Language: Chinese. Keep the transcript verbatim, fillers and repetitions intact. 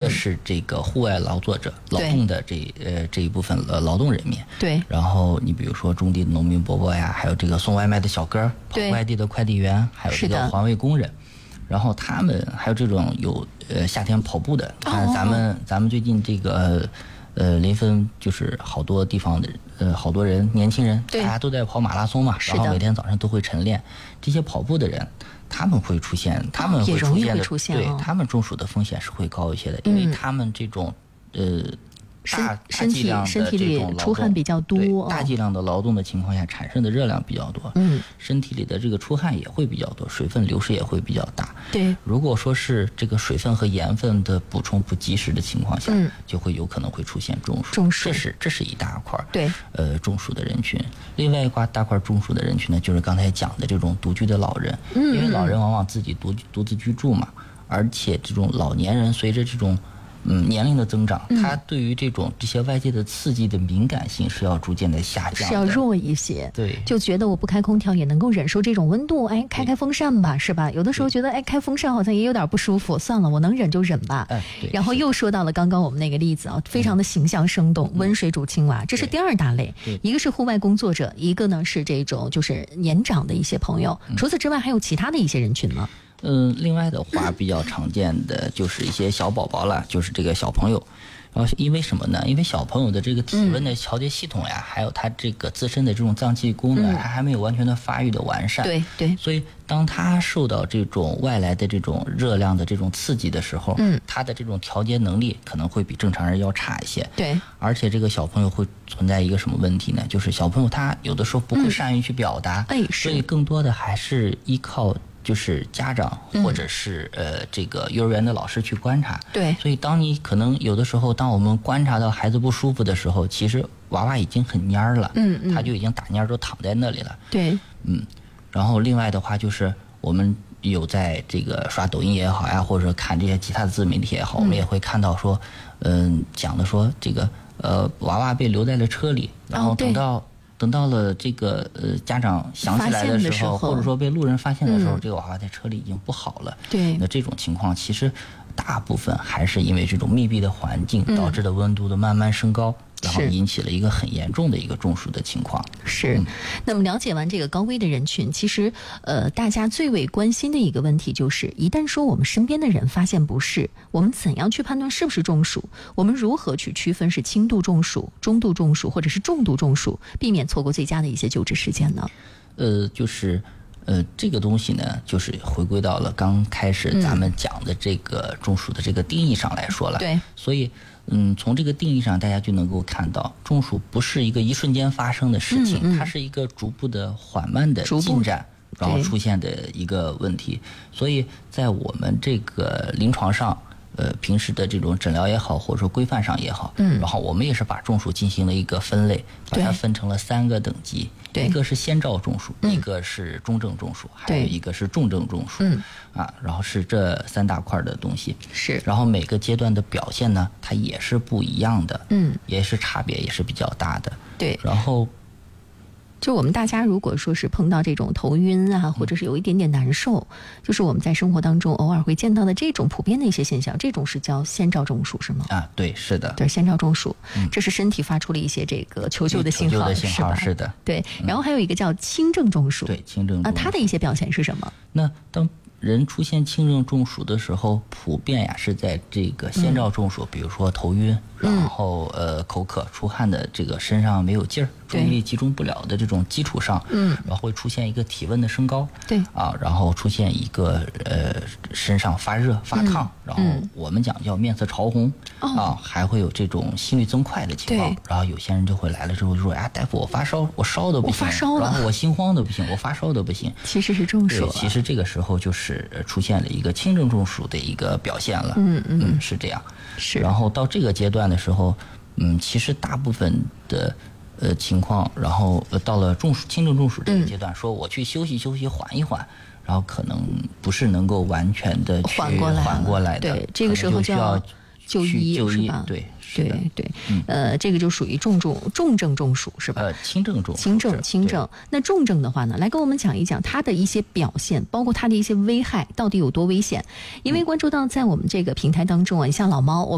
是这个户外劳作者、劳动的这呃这一部分呃劳动人民。 对。 然后你比如说种地的农民伯伯呀，还有这个送外卖的小哥、跑外地的快递员，还有这个环卫工人。然后他们还有这种有呃夏天跑步的，看咱们、哦、咱们最近这个呃临汾就是好多地方的呃好多人年轻人，大家都在跑马拉松嘛，然后每天早上都会晨练。这些跑步的人，他们会出现，他们会出现的， 出现对、哦、他们中暑的风险是会高一些的，因为他们这种、嗯、呃。大身体身体里出汗比较多， 大剂量的劳动的情况下产生的热量比较多， 嗯， 身体里的这个出汗也会比较多，水分流失也会比较大。 对， 如果说是这个水分和盐分的补充不及时的情况下， 嗯， 就会有可能会出现中暑。 中暑， 这是这是一大块， 对， 呃，中暑的人群。另外一块大块中暑的人群呢，就是刚才讲的这种独居的老人， 嗯， 因为老人往往自己独独自居住嘛，而且这种老年人随着这种。嗯，年龄的增长，他对于这种这些外界的刺激的敏感性是要逐渐的下降的， 是要弱一些。 对， 就觉得我不开空调也能够忍受这种温度，哎，开开风扇吧，是吧？有的时候觉得，哎，开风扇好像也有点不舒服，算了，我能忍就忍吧。 哎， 然后又说到了刚刚我们那个例子啊，非常的形象生动，嗯、温水煮青蛙，这是第二大类。一个是户外工作者，一个呢是这种就是年长的一些朋友。除此之外，还有其他的一些人群吗？ 嗯，另外的话比较常见的就是一些小宝宝了，就是这个小朋友。然后因为什么呢？因为小朋友的这个体温的调节系统呀，嗯、还有他这个自身的这种脏器功能，还、嗯、还没有完全的发育的完善。 对对。 所以当他受到这种外来的这种热量的这种刺激的时候， 嗯， 他的这种调节能力可能会比正常人要差一些。 对。 而且这个小朋友会存在一个什么问题呢？就是小朋友他有的时候不会善于去表达， 嗯、哎， 所以更多的还是依靠。就是家长或者是、嗯、呃这个幼儿园的老师去观察， 对， 所以当你可能有的时候，当我们观察到孩子不舒服的时候，其实娃娃已经很蔫了， 嗯嗯， 他就已经打蔫都躺在那里了， 对， 嗯，然后另外的话就是我们有在这个刷抖音也好呀，或者看这些其他的自媒体也好， 嗯、 我们也会看到说，嗯、呃，讲的说这个呃娃娃被留在了车里，然后等到。 哦等到了这个呃家长想起来的时候， 时候或者说被路人发现的时候， 嗯、 这个娃娃在车里已经不好了。 对， 那这种情况其实大部分还是因为这种密闭的环境导致的温度的慢慢升高。嗯然后引起了一个很严重的一个中暑的情况。 是，嗯、那么了解完这个高危的人群，其实呃，大家最为关心的一个问题就是，一旦说我们身边的人发现不适，我们怎样去判断是不是中暑？我们如何去区分是轻度中暑、中度中暑或者是重度中暑，避免错过最佳的一些救治时间呢？ 呃，就是。呃，这个东西呢，就是回归到了刚开始咱们讲的这个中暑的这个定义上来说了。 对、嗯， 所以，嗯，从这个定义上，大家就能够看到，中暑不是一个一瞬间发生的事情， 嗯嗯、 它是一个逐步的、缓慢的进展，然后出现的一个问题。所以在我们这个临床上。呃，平时的这种诊疗也好，或者说规范上也好， 嗯， 然后我们也是把中暑进行了一个分类，把它分成了三个等级， 对， 一个是先兆中暑， 嗯、 一个是中症中暑，还有一个是重症中暑， 嗯， 啊，然后是这三大块的东西， 是， 然后每个阶段的表现呢，它也是不一样的， 嗯， 也是差别也是比较大的， 对， 然后。 就我们大家如果说是碰到这种头晕啊，或者是有一点点难受，就是我们在生活当中偶尔会见到的这种普遍的一些现象，这种是叫先兆中暑是吗？ 啊，对，是的， 对，先兆中暑， 嗯、 这是身体发出了一些这个求救的信号， 求救的信号是吧？ 是的， 对。然后还有一个叫轻症中暑， 对，轻症中暑啊，它的一些表现是什么？ 那当人出现轻症中暑的时候，普遍呀是在这个先兆中暑，嗯、比如说头晕，然后呃口渴、出汗的这个身上没有劲儿，注意力集中不了的这种基础上， 嗯， 然后会出现一个体温的升高， 对啊，然后出现一个呃身上发热发烫， 嗯、 然后我们讲叫面色潮红， 嗯、 啊，还会有这种心率增快的情况，然后有些人就会来了之后就说，哎，大夫我发烧，我烧的不行， 我发烧了， 然后我心慌的不行，我发烧的不行， 其实是中暑了， 其实这个时候就是出现了一个轻症中暑的一个表现了， 嗯嗯, 嗯，是这样， 是。 然后到这个阶段的时候，嗯，其实大部分的呃情况，然后呃到了中暑轻症中暑这个阶段，嗯、说我去休息休息缓一缓，然后可能不是能够完全的去缓过来缓过来的， 对，这个时候就要就医就医是吧？ 对。 对对， 嗯、 呃，这个就属于重重重症中暑是吧？ 呃，轻症中暑， 轻症轻症。那重症的话呢，来跟我们讲一讲它的一些表现，包括它的一些危害到底有多危险。因为关注到在我们这个平台当中啊，像老猫，我。